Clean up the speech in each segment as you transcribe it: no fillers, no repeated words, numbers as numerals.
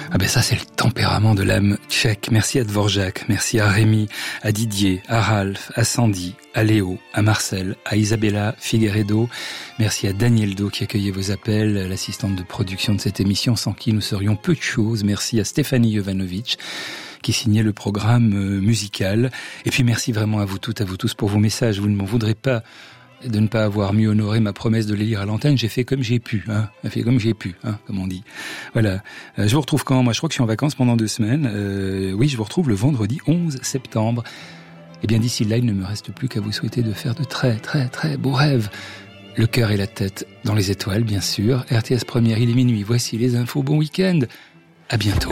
Ah ben ça c'est le tempérament de l'âme tchèque. Merci à Dvorak, merci à Rémi, à Didier, à Ralph, à Sandy, à Léo, à Marcel, à Isabella Figueredo. Merci à Daniel Do qui accueillait vos appels, l'assistante de production de cette émission sans qui nous serions peu de choses. Merci à Stéphanie Jovanovic qui signait le programme musical. Et puis merci vraiment à vous toutes, à vous tous pour vos messages. Vous ne m'en voudrez pas de ne pas avoir mieux honoré ma promesse de les lire à l'antenne. J'ai fait comme j'ai pu, comme on dit. Voilà. Je vous retrouve quand? Moi, je crois que je suis en vacances pendant 2 semaines. Oui, je vous retrouve le vendredi 11 septembre. Et bien d'ici là, il ne me reste plus qu'à vous souhaiter de faire de très, très, très beaux rêves. Le cœur et la tête dans les étoiles, bien sûr. RTS Première, il est minuit. Voici les infos. Bon week-end. À bientôt.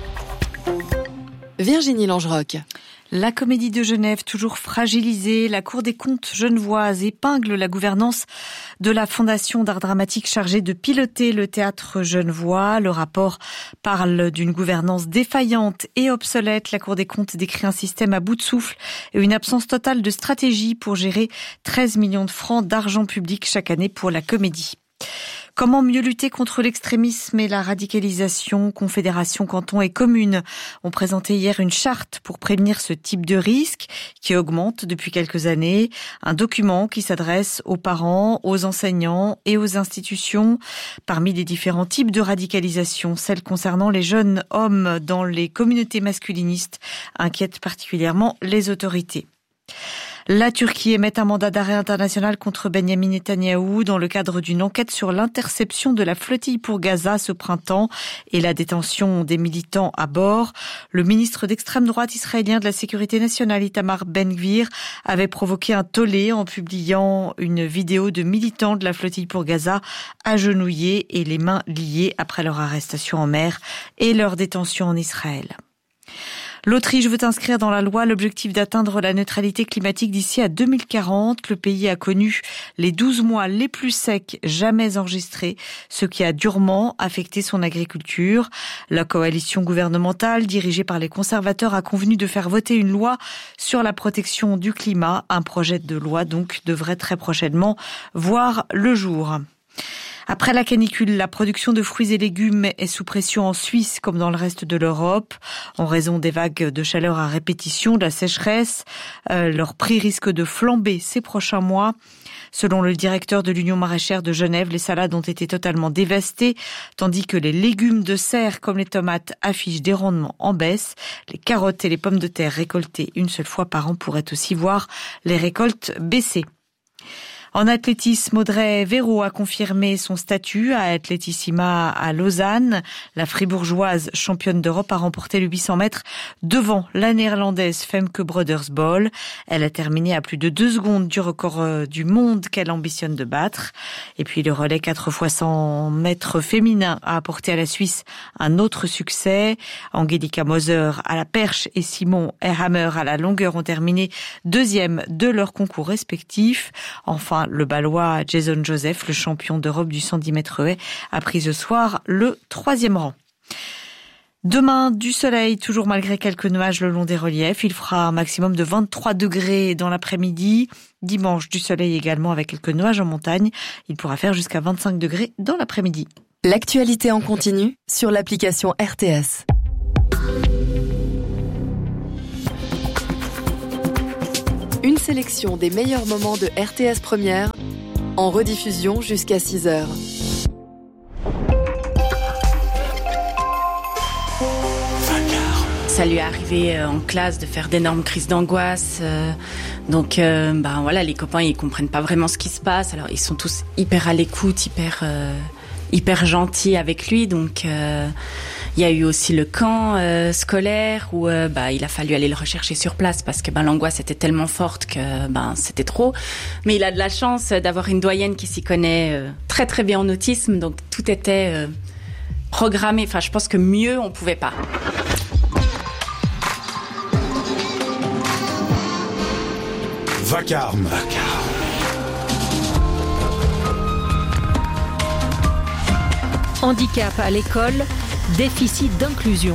Virginie Langeroc. La Comédie de Genève, toujours fragilisée, la Cour des comptes genevoise épingle la gouvernance de la Fondation d'art dramatique chargée de piloter le théâtre genevois. Le rapport parle d'une gouvernance défaillante et obsolète. La Cour des comptes décrit un système à bout de souffle et une absence totale de stratégie pour gérer 13 millions de francs d'argent public chaque année pour la comédie. Comment mieux lutter contre l'extrémisme et la radicalisation? Confédération, cantons et communes ont présenté hier une charte pour prévenir ce type de risque qui augmente depuis quelques années. Un document qui s'adresse aux parents, aux enseignants et aux institutions. Parmi les différents types de radicalisation, celle concernant les jeunes hommes dans les communautés masculinistes inquiète particulièrement les autorités. La Turquie émet un mandat d'arrêt international contre Benyamin Netanyahou dans le cadre d'une enquête sur l'interception de la flottille pour Gaza ce printemps et la détention des militants à bord. Le ministre d'extrême droite israélien de la Sécurité nationale, Itamar Ben-Gvir, avait provoqué un tollé en publiant une vidéo de militants de la flottille pour Gaza agenouillés et les mains liées après leur arrestation en mer et leur détention en Israël. L'Autriche veut inscrire dans la loi l'objectif d'atteindre la neutralité climatique d'ici à 2040. Le pays a connu les 12 mois les plus secs jamais enregistrés, ce qui a durement affecté son agriculture. La coalition gouvernementale, dirigée par les conservateurs, a convenu de faire voter une loi sur la protection du climat. Un projet de loi donc devrait très prochainement voir le jour. Après la canicule, la production de fruits et légumes est sous pression en Suisse comme dans le reste de l'Europe. En raison des vagues de chaleur à répétition, de la sécheresse, leur prix risque de flamber ces prochains mois. Selon le directeur de l'Union maraîchère de Genève, les salades ont été totalement dévastées, tandis que les légumes de serre comme les tomates affichent des rendements en baisse. Les carottes et les pommes de terre récoltées une seule fois par an pourraient aussi voir les récoltes baisser. En athlétisme, Audrey Véro a confirmé son statut à Athletissima à Lausanne. La fribourgeoise championne d'Europe a remporté le 800 mètres devant la néerlandaise Femke Brodersbol. Elle a terminé à plus de 2 secondes du record du monde qu'elle ambitionne de battre. Et puis le relais 4x100 mètres féminin a apporté à la Suisse un autre succès. Angelika Moser à la perche et Simon Erhammer à la longueur ont terminé 2e de leur concours respectifs. Enfin, le Balois Jason Joseph, le champion d'Europe du 110 mètres haies, a pris ce soir le 3e rang. Demain, du soleil, toujours malgré quelques nuages le long des reliefs. Il fera un maximum de 23 degrés dans l'après-midi. Dimanche, du soleil également avec quelques nuages en montagne. Il pourra faire jusqu'à 25 degrés dans l'après-midi. L'actualité en continu sur l'application RTS. Une sélection des meilleurs moments de RTS Première en rediffusion jusqu'à 6h. Ça lui est arrivé en classe de faire d'énormes crises d'angoisse. Donc, voilà, les copains, ils comprennent pas vraiment ce qui se passe. Alors, ils sont tous hyper à l'écoute, hyper gentils avec lui. Donc, il y a eu aussi le camp scolaire où il a fallu aller le rechercher sur place parce que l'angoisse était tellement forte que c'était trop. Mais il a de la chance d'avoir une doyenne qui s'y connaît très très bien en autisme, donc tout était programmé. Enfin, je pense que mieux on pouvait pas. Vacarme. Handicap à l'école, déficit d'inclusion.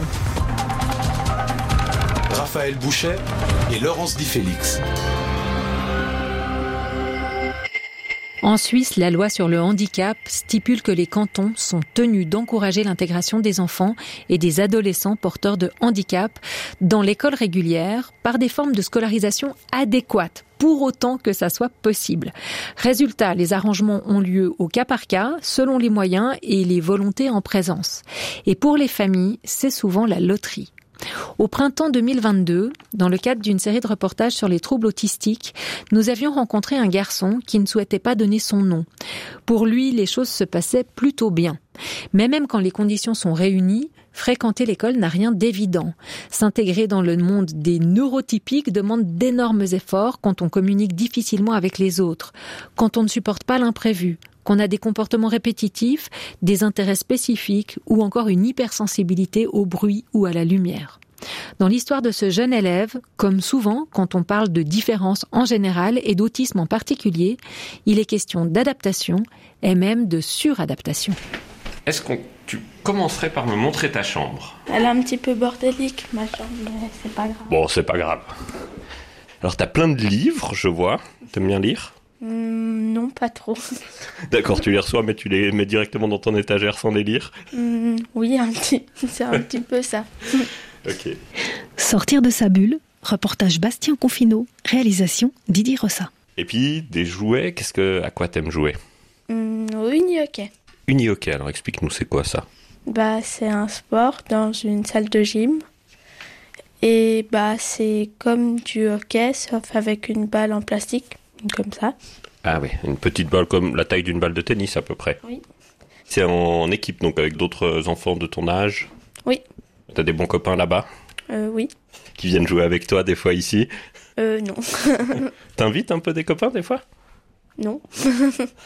Raphaël Bouchet et Laurence Di Félix. En Suisse, la loi sur le handicap stipule que les cantons sont tenus d'encourager l'intégration des enfants et des adolescents porteurs de handicap dans l'école régulière par des formes de scolarisation adéquates, pour autant que ça soit possible. Résultat, les arrangements ont lieu au cas par cas, selon les moyens et les volontés en présence. Et pour les familles, c'est souvent la loterie. Au printemps 2022, dans le cadre d'une série de reportages sur les troubles autistiques, nous avions rencontré un garçon qui ne souhaitait pas donner son nom. Pour lui, les choses se passaient plutôt bien. Mais même quand les conditions sont réunies, fréquenter l'école n'a rien d'évident. S'intégrer dans le monde des neurotypiques demande d'énormes efforts quand on communique difficilement avec les autres, quand on ne supporte pas l'imprévu, qu'on a des comportements répétitifs, des intérêts spécifiques ou encore une hypersensibilité au bruit ou à la lumière. Dans l'histoire de ce jeune élève, comme souvent quand on parle de différences en général et d'autisme en particulier, il est question d'adaptation et même de suradaptation. Est-ce que tu commencerais par me montrer ta chambre ? Elle est un petit peu bordélique, ma chambre, mais c'est pas grave. Bon, c'est pas grave. Alors, t'as plein de livres, je vois. T'aimes bien lire ? Non, pas trop. D'accord, tu les reçois, mais tu les mets directement dans ton étagère sans les lire ? Oui, c'est un petit peu ça. Ok. Sortir de sa bulle, reportage Bastien Confineau, réalisation Didier Rossa. Et puis, des jouets, à quoi t'aimes jouer ? Au uni-hockey. Uni-hockey, alors explique-nous, c'est quoi ça ? C'est un sport dans une salle de gym. Et c'est comme du hockey, sauf avec une balle en plastique, comme ça. Ah oui, une petite balle comme la taille d'une balle de tennis à peu près. Oui. C'est en équipe, donc avec d'autres enfants de ton âge ? Oui. T'as des bons copains là-bas ? Oui. Qui viennent jouer avec toi des fois ici ? Non. T'invites un peu des copains des fois ? Non. Pourquoi ?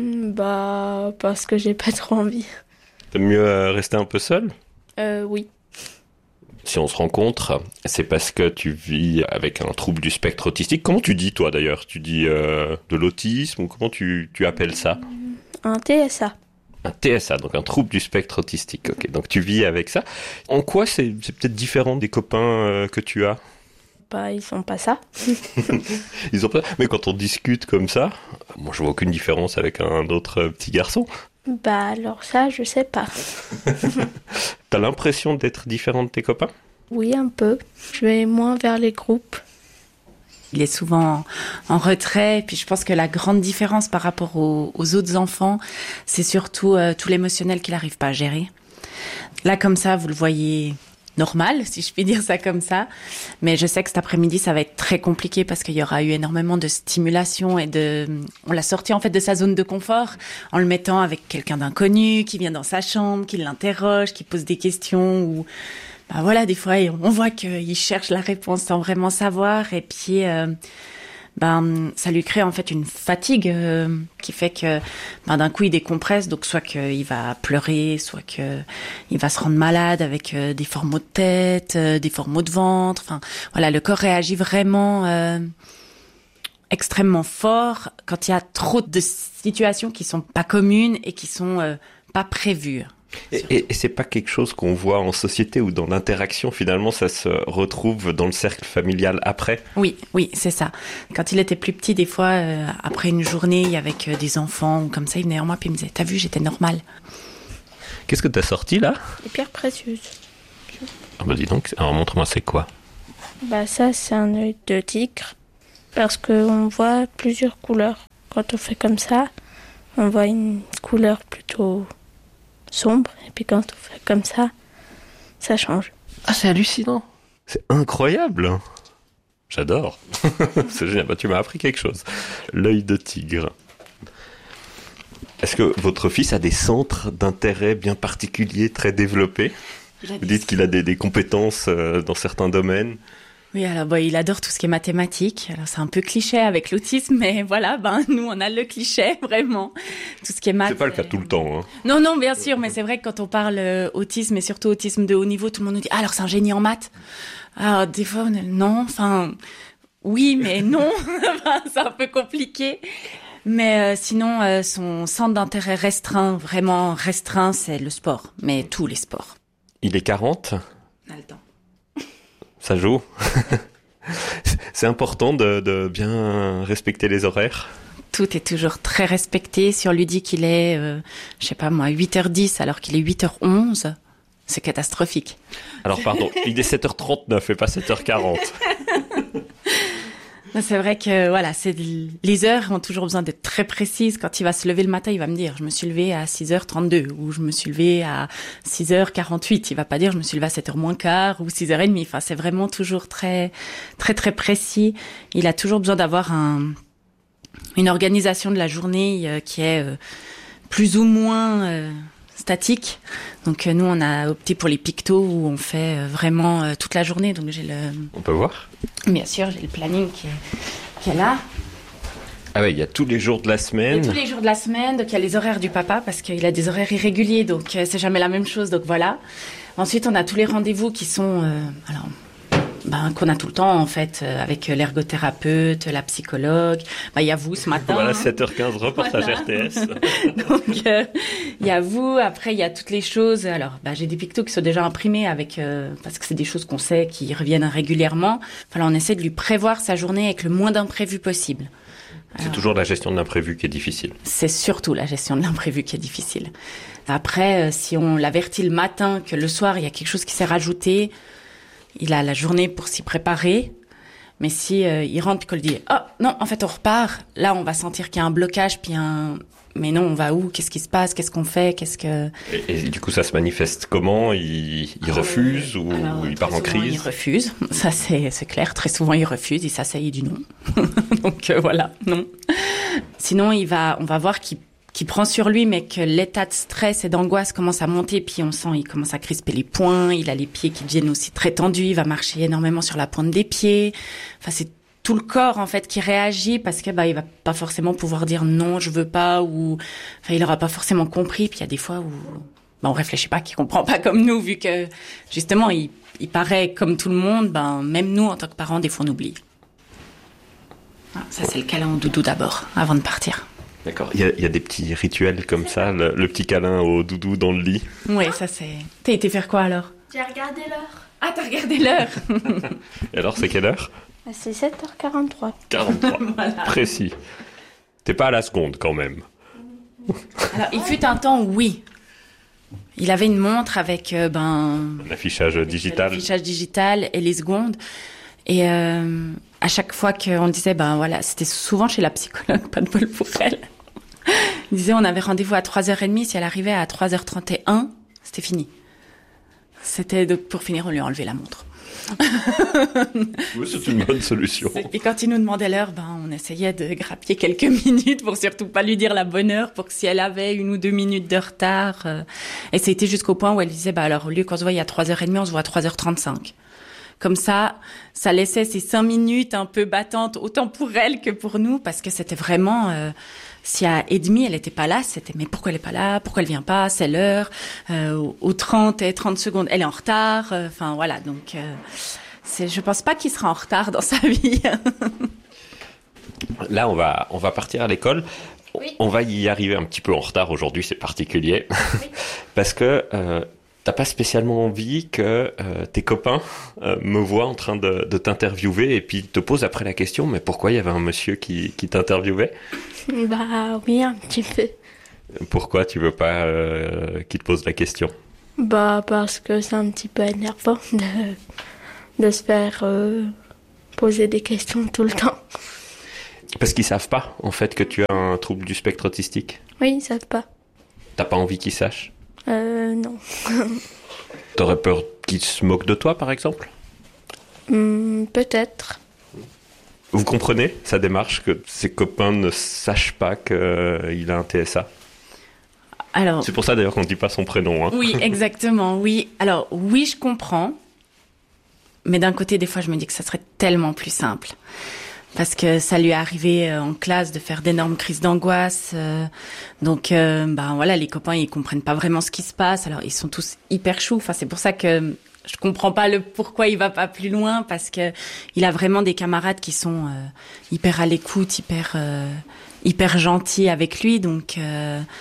Parce que j'ai pas trop envie. T'aimes mieux rester un peu seul ? Oui. Si on se rencontre, c'est parce que tu vis avec un trouble du spectre autistique. Comment tu dis, toi, d'ailleurs ? Tu dis de l'autisme ou comment tu appelles ça ? Un TSA. Un TSA, donc un trouble du spectre autistique. Ok, donc tu vis avec ça. En quoi c'est peut-être différent des copains que tu as ? Ils sont pas ça. Ils ont pas... Mais quand on discute comme ça, moi je vois aucune différence avec un autre petit garçon. Alors ça, je sais pas. T'as l'impression d'être différent de tes copains ? Oui, un peu. Je vais moins vers les groupes. Il est souvent en retrait. Et puis je pense que la grande différence par rapport aux autres enfants, c'est surtout tout l'émotionnel qu'il n'arrive pas à gérer. Là, comme ça, vous le voyez normal, si je puis dire ça comme ça. Mais je sais que cet après-midi, ça va être très compliqué parce qu'il y aura eu énormément de stimulation on l'a sorti en fait de sa zone de confort en le mettant avec quelqu'un d'inconnu qui vient dans sa chambre, qui l'interroge, qui pose des questions ou des fois on voit qu'il cherche la réponse sans vraiment savoir et puis ça lui crée en fait une fatigue qui fait que d'un coup il décompresse, donc soit qu'il va pleurer, soit qu'il va se rendre malade avec des forts maux de tête, des forts maux de ventre. Enfin voilà, le corps réagit vraiment extrêmement fort quand il y a trop de situations qui sont pas communes et qui sont pas prévues. Et c'est pas quelque chose qu'on voit en société ou dans l'interaction, finalement, ça se retrouve dans le cercle familial après ? Oui, c'est ça. Quand il était plus petit, des fois, après une journée avec des enfants ou comme ça, il venait vers moi et il me disait « T'as vu, j'étais normale ». Qu'est-ce que t'as sorti là ? Les pierres précieuses. Ah dis donc, alors montre-moi c'est quoi ? Ça, c'est un œil de tigre parce qu'on voit plusieurs couleurs. Quand on fait comme ça, on voit une couleur plutôt sombre, et puis quand on fait comme ça change. Ah, c'est hallucinant. C'est incroyable. J'adore. C'est génial. Tu m'as appris quelque chose. L'œil de tigre. Est-ce que votre fils a des centres d'intérêt bien particuliers, très développés ? Vous dites qu'il a des compétences dans certains domaines. Oui, alors il adore tout ce qui est mathématiques. Alors c'est un peu cliché avec l'autisme, mais voilà, nous on a le cliché vraiment. Tout ce qui est maths. C'est pas le cas tout le temps. Hein. Non, bien sûr, mais c'est vrai que quand on parle autisme et surtout autisme de haut niveau, tout le monde nous dit alors c'est un génie en maths. Alors des fois oui, mais non, c'est un peu compliqué. Mais sinon, son centre d'intérêt vraiment restreint, c'est le sport, mais tous les sports. Il est 40 ? On a le temps. Ça joue. C'est important de bien respecter les horaires. Tout est toujours très respecté. Si on lui dit qu'il est, 8h10 alors qu'il est 8h11, c'est catastrophique. Alors pardon, il est 7h39 et pas 7h40. C'est vrai que les heures ont toujours besoin d'être très précises. Quand il va se lever le matin, il va me dire je me suis levé à 6h32 ou je me suis levé à 6h48. Il va pas dire je me suis levé à 7h moins quart ou 6h30. Enfin, c'est vraiment toujours très très très précis. Il a toujours besoin d'avoir une organisation de la journée qui est plus ou moins statique. Donc nous, on a opté pour les pictos où on fait vraiment toute la journée. Donc On peut voir ? Bien sûr, j'ai le planning qui est là. Ah ouais, il y a tous les jours de la semaine. Il y a tous les jours de la semaine, donc il y a les horaires du papa parce qu'il a des horaires irréguliers, donc c'est jamais la même chose, donc voilà. Ensuite, on a tous les rendez-vous qui sont, qu'on a tout le temps en fait, avec l'ergothérapeute, la psychologue. Il y a vous ce matin. Voilà, 7h15, reportage voilà. RTS. Donc il y a vous, après il y a toutes les choses. Alors j'ai des pictos qui sont déjà imprimés avec parce que c'est des choses qu'on sait qui reviennent régulièrement. Enfin, on essaie de lui prévoir sa journée avec le moins d'imprévus possible. C'est toujours la gestion de l'imprévu qui est difficile. C'est surtout la gestion de l'imprévu qui est difficile. Après, si on l'avertit le matin que le soir il y a quelque chose qui s'est rajouté, il a la journée pour s'y préparer. Mais si il rentre et qu'on lui dit « Oh, non, en fait, on repart », là, on va sentir qu'il y a un blocage, puis mais non, on va où ? Qu'est-ce qui se passe ? Qu'est-ce qu'on fait ? Et du coup, ça se manifeste comment ? Il refuse ou il part en crise ? Il refuse, ça c'est clair. Très souvent, il refuse, il s'asseye et dit non. Donc voilà, non. Sinon, on va voir qu'il prend sur lui, mais que l'état de stress et d'angoisse commence à monter, puis on sent il commence à crisper les poings, il a les pieds qui deviennent aussi très tendus, il va marcher énormément sur la pointe des pieds. Enfin, c'est tout le corps en fait qui réagit parce que il va pas forcément pouvoir dire non, je veux pas, ou il aura pas forcément compris. Puis il y a des fois où on réfléchit pas, qu'il comprend pas comme nous, vu que justement il paraît comme tout le monde. Même nous en tant que parents, des fois on oublie. Ça c'est le câlin au doudou d'abord, avant de partir. D'accord. Il y a des petits rituels comme ça, le petit câlin au doudou dans le lit. Oui, ça c'est... T'as été faire quoi alors ? J'ai regardé l'heure. Ah, t'as regardé l'heure. Et alors, c'est quelle heure ? C'est 7h43. 43, voilà. Précis. T'es pas à la seconde quand même. Alors, il fut un temps où oui. Il avait une montre avec un affichage digital. L'affichage digital et les secondes. Et à chaque fois qu'on disait, c'était souvent chez la psychologue, pas de bol pour elle. Il disait, on avait rendez-vous à 3h30, si elle arrivait à 3h31, c'était fini. C'était pour finir, on lui a enlevé la montre. Oui, c'est une bonne solution. Et quand il nous demandait l'heure, on essayait de grappiller quelques minutes pour surtout pas lui dire la bonne heure, pour que si elle avait 1 ou 2 minutes de retard. Et c'était jusqu'au point où elle disait, alors au lieu qu'on se voie à 3h30, on se voit à 3h35. Comme ça laissait ces 5 minutes un peu battantes, autant pour elle que pour nous, parce que c'était vraiment... si à 1h30, elle n'était pas là, c'était mais pourquoi elle n'est pas là ? Pourquoi elle vient pas ? C'est l'heure. Aux 30 secondes, elle est en retard. Enfin voilà, donc je pense pas qu'il sera en retard dans sa vie. Là, on va partir à l'école. Oui. On va y arriver un petit peu en retard aujourd'hui, c'est particulier, oui. Parce que t'as pas spécialement envie que tes copains me voient en train de t'interviewer et puis te posent après la question, mais pourquoi il y avait un monsieur qui t'interviewait ? Oui, un petit peu. Pourquoi tu veux pas qu'il te pose la question ? Parce que c'est un petit peu énervant de se faire poser des questions tout le temps. Parce qu'ils savent pas, en fait, que tu as un trouble du spectre autistique ? Oui, ils savent pas. T'as pas envie qu'ils sachent ? Non. T'aurais peur qu'ils se moquent de toi, par exemple ? Peut-être. Vous comprenez sa démarche, que ses copains ne sachent pas qu'il a un TSA ? Alors, c'est pour ça d'ailleurs qu'on ne dit pas son prénom. Hein. Oui, exactement, oui. Alors, oui, je comprends. Mais d'un côté, des fois, je me dis que ça serait tellement plus simple. Parce que ça lui est arrivé en classe de faire d'énormes crises d'angoisse. Donc, les copains, ils comprennent pas vraiment ce qui se passe. Alors, ils sont tous hyper choux. Enfin, c'est pour ça que je comprends pas le pourquoi il va pas plus loin, parce que il a vraiment des camarades qui sont hyper à l'écoute, hyper gentils avec lui. Donc,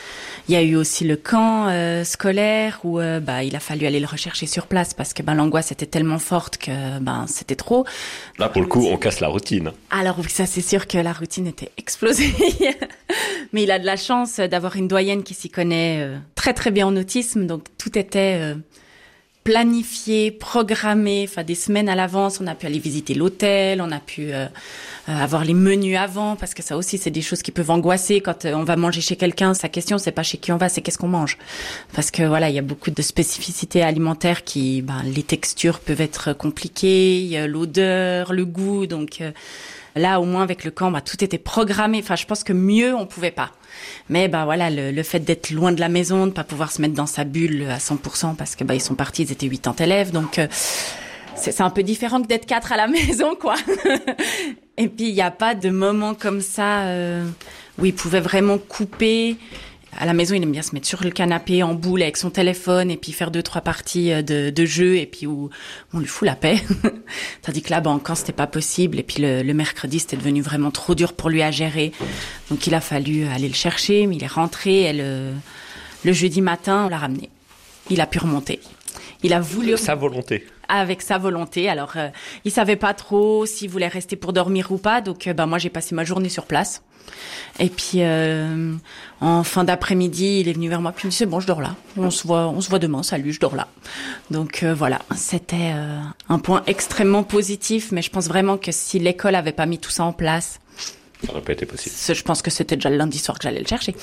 Il y a eu aussi le camp scolaire où il a fallu aller le rechercher sur place parce que l'angoisse était tellement forte que c'était trop. Là, pour le coup, on casse la routine. Alors oui, ça c'est sûr que la routine était explosée. Mais il a de la chance d'avoir une doyenne qui s'y connaît très très bien en autisme, donc tout était planifié, programmé, des semaines à l'avance. On a pu aller visiter l'hôtel, on a pu avoir les menus avant, parce que ça aussi c'est des choses qui peuvent angoisser quand on va manger chez quelqu'un. Sa question c'est pas chez qui on va, c'est qu'est-ce qu'on mange, parce que il y a beaucoup de spécificités alimentaires qui, les textures peuvent être compliquées, l'odeur, le goût, donc là au moins avec le camp tout était programmé. Je pense que mieux on pouvait pas. Mais le fait d'être loin de la maison, de pas pouvoir se mettre dans sa bulle à 100%, parce que ils sont partis, ils étaient 80 élèves, donc c'est un peu différent que d'être 4 à la maison, quoi. Et puis il y a pas de moment comme ça où il pouvait vraiment couper. À la maison, il aime bien se mettre sur le canapé en boule avec son téléphone et puis faire 2-3 parties de jeu, et puis où on lui fout la paix. Tandis que là, quand c'était pas possible, et puis le mercredi, c'était devenu vraiment trop dur pour lui à gérer. Donc il a fallu aller le chercher, mais il est rentré, et le jeudi matin, on l'a ramené. Il a pu remonter. Il a voulu... Sa volonté. Avec sa volonté. Alors, il savait pas trop s'il voulait rester pour dormir ou pas. Donc, moi, j'ai passé ma journée sur place. Et puis, en fin d'après-midi, il est venu vers moi. Puis il me dit, c'est bon, je dors là. On se voit demain. Salut, je dors là. Donc, voilà. C'était un point extrêmement positif. Mais je pense vraiment que si l'école avait pas mis tout ça en place... Ça n'aurait pas été possible. Je pense que c'était déjà le lundi soir que j'allais le chercher.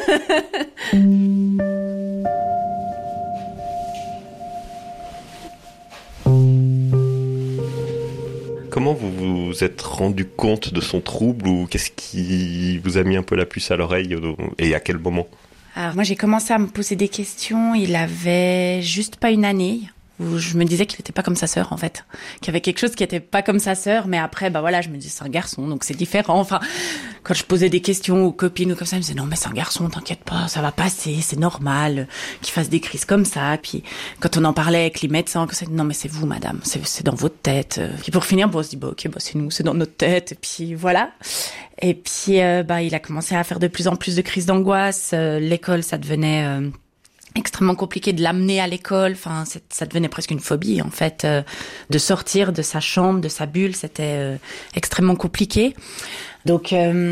Comment vous vous êtes rendu compte de son trouble, ou qu'est-ce qui vous a mis un peu la puce à l'oreille, et à quel moment? Alors moi j'ai commencé à me poser des questions, il avait juste pas une année, où je me disais qu'il était pas comme sa sœur en fait, qu'il y avait quelque chose qui était pas comme sa sœur, mais après je me dis c'est un garçon donc c'est différent. Enfin quand je posais des questions aux copines ou comme ça, elles me disaient non mais c'est un garçon, t'inquiète pas, ça va passer, c'est normal qu'il fasse des crises comme ça. Puis quand on en parlait avec les médecins, que ça, non mais c'est vous madame, c'est dans votre tête. Puis pour finir on se dit ok c'est nous, c'est dans notre tête, et puis voilà. Et puis il a commencé à faire de plus en plus de crises d'angoisse. L'école ça devenait extrêmement compliqué de l'amener à l'école. Enfin, ça devenait presque une phobie, en fait. De sortir de sa chambre, de sa bulle, c'était extrêmement compliqué. Donc,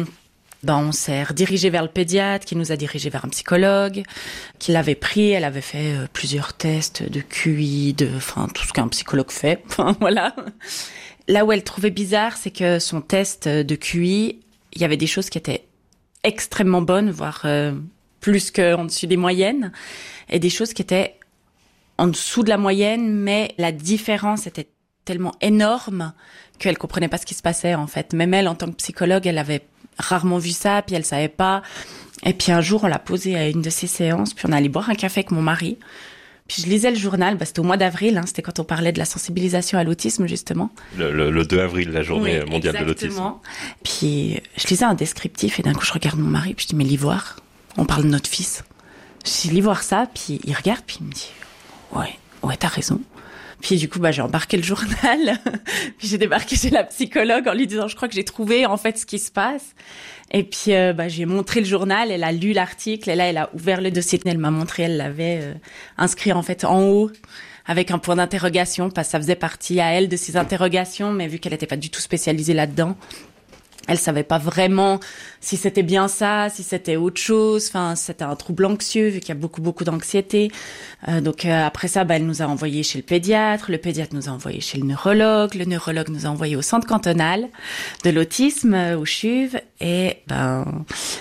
on s'est redirigé vers le pédiatre, qui nous a dirigé vers un psychologue, qui l'avait pris. Elle avait fait plusieurs tests de QI, tout ce qu'un psychologue fait. Enfin, voilà. Là où elle trouvait bizarre, c'est que son test de QI, il y avait des choses qui étaient extrêmement bonnes, voire plus qu'en dessus des moyennes, et des choses qui étaient en dessous de la moyenne, mais la différence était tellement énorme qu'elle comprenait pas ce qui se passait, en fait. Même elle, en tant que psychologue, elle avait rarement vu ça, puis elle savait pas. Et puis un jour, on l'a posée à une de ses séances, puis on allait boire un café avec mon mari. Puis je lisais le journal, c'était au mois d'avril, c'était quand on parlait de la sensibilisation à l'autisme, justement. Le 2 avril, la journée mondiale de l'autisme. Exactement. Puis je lisais un descriptif, et d'un coup, je regarde mon mari, puis je dis, mais l'ivoire, on parle de notre fils. Je dis, l'ivoire ça, puis il regarde, puis il me dit, ouais, t'as raison. Puis du coup, j'ai embarqué le journal, puis j'ai débarqué chez la psychologue en lui disant, je crois que j'ai trouvé en fait ce qui se passe. Et puis j'ai montré le journal, elle a lu l'article, et là elle a ouvert le dossier, elle m'a montré, elle l'avait inscrit en fait en haut avec un point d'interrogation, parce que ça faisait partie à elle de ses interrogations, mais vu qu'elle n'était pas du tout spécialisée là-dedans, elle savait pas vraiment si c'était bien ça, si c'était autre chose. Enfin, c'était un trouble anxieux, vu qu'il y a beaucoup d'anxiété. Donc après ça, elle nous a envoyés chez le pédiatre nous a envoyés chez le neurologue nous a envoyés au centre cantonal de l'autisme, au CHUV. Et